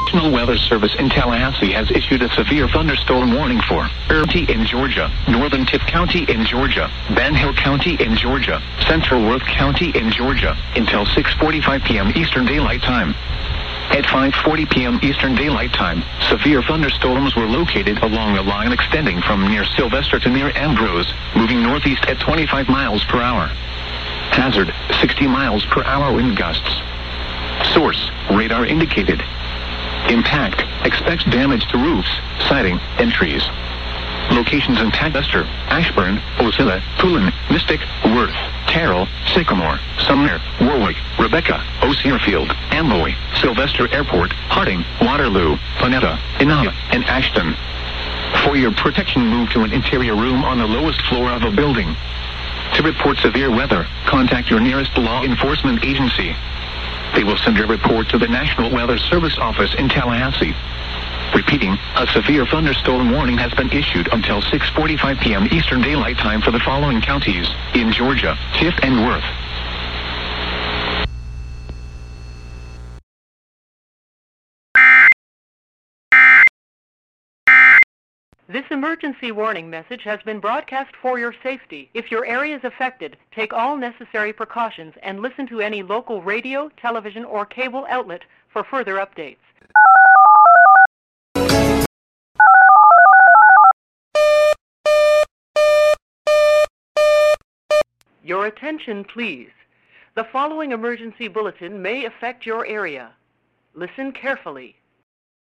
National Weather Service in Tallahassee has issued a severe thunderstorm warning for County in Georgia, Northern Tipp County in Georgia, Van Hill County in Georgia, Central Worth County in Georgia, until 6:45 p.m. Eastern Daylight Time. At 5:40 p.m. Eastern Daylight Time, severe thunderstorms were located along a line extending from near Sylvester to near Ambrose, moving northeast at 25 miles per hour. Hazard, 60 miles per hour wind gusts. Source, radar indicated. Impact, expects damage to roofs, siding, and trees. Locations in Tagester, Ashburn, Ocilla, Poulin, Mystic, Worth, Terrell, Sycamore, Sumner, Warwick, Rebecca, O'Searfield, Amboy, Sylvester Airport, Harding, Waterloo, Panetta, Inaba, and Ashton. For your protection, move to an interior room on the lowest floor of a building. To report severe weather, contact your nearest law enforcement agency. They will send your report to the National Weather Service office in Tallahassee. Repeating, a severe thunderstorm warning has been issued until 6:45 p.m. Eastern Daylight Time for the following counties in Georgia: Tift and Worth. This emergency warning message has been broadcast for your safety. If your area is affected, take all necessary precautions and listen to any local radio, television, or cable outlet for further updates. Your attention, please. The following emergency bulletin may affect your area. Listen carefully.